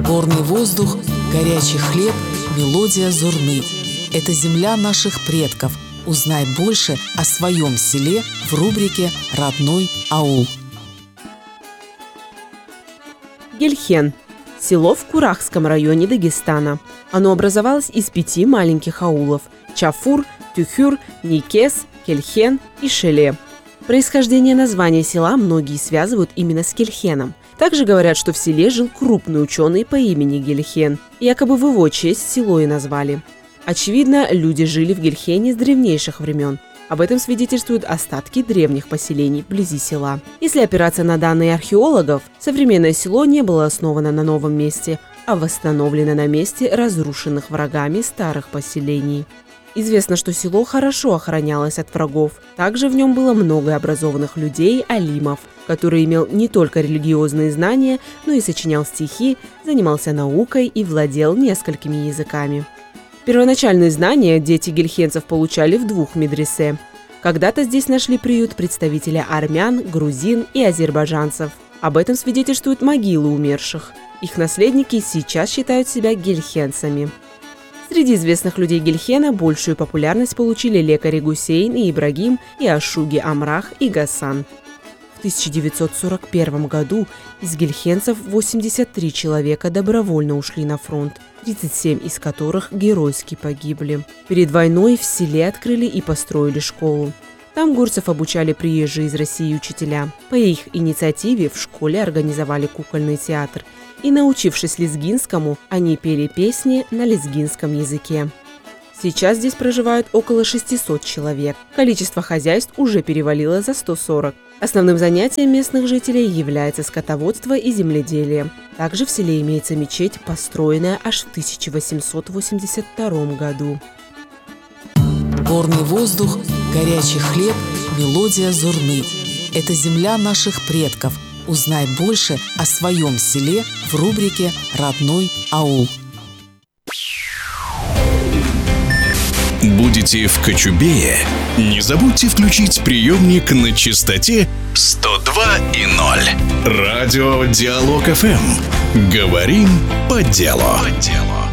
Горный воздух, горячий хлеб, мелодия зурны. Это земля наших предков. Узнай больше о своем селе в рубрике «Родной аул». Гельхен – село в Курахском районе Дагестана. Оно образовалось из 5 маленьких аулов – Чафур, Тюхюр, Никес, Кельхен и Шеле. Происхождение названия села многие связывают именно с Кельхеном. Также говорят, что в селе жил крупный ученый по имени Гельхен. Якобы в его честь село и назвали. Очевидно, люди жили в Гельхене с древнейших времен. Об этом свидетельствуют остатки древних поселений вблизи села. Если опираться на данные археологов, современное село не было основано на новом месте, а восстановлено на месте разрушенных врагами старых поселений. Известно, что село хорошо охранялось от врагов. Также в нем было много образованных людей, алимов, который имел не только религиозные знания, но и сочинял стихи, занимался наукой и владел несколькими языками. Первоначальные знания дети гельхенцев получали в 2 медресе. Когда-то здесь нашли приют представители армян, грузин и азербайджанцев. Об этом свидетельствуют могилы умерших. Их наследники сейчас считают себя гельхенцами. Среди известных людей Гельхена большую популярность получили лекари Гусейн и Ибрагим и ашуги Амрах и Гасан. В 1941 году из гельхенцев 83 человека добровольно ушли на фронт, 37 из которых геройски погибли. Перед войной в селе открыли и построили школу. Там горцев обучали приезжие из России учителя. По их инициативе в школе организовали кукольный театр, и, научившись лезгинскому, они пели песни на лезгинском языке. Сейчас здесь проживают около 600 человек. Количество хозяйств уже перевалило за 140. Основным занятием местных жителей является скотоводство и земледелие. Также в селе имеется мечеть, построенная аж в 1882 году. Горный воздух, горячий хлеб, мелодия зурны. Это земля наших предков. Узнай больше о своем селе в рубрике «Родной аул». Будете в Кочубее? Не забудьте включить приемник на частоте 102,0. Радио Диалог ФМ. Говорим по делу.